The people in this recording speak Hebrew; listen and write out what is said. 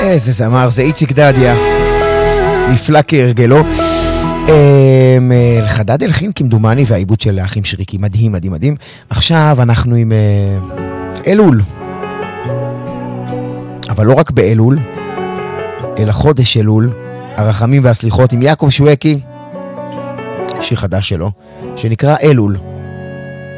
איזה זמר, זה איציק דדיה. נפלא כהרגלו. חדד אלחין כמדומני והעיבוד של האחים שריקי. מדהים, מדהים, מדהים. עכשיו אנחנו עם אלול. אבל לא רק באלול, אלא חודש אלול. הרחמים והסליחות עם יעקב שווקי. שיר חדש שלו, שנקרא אלול.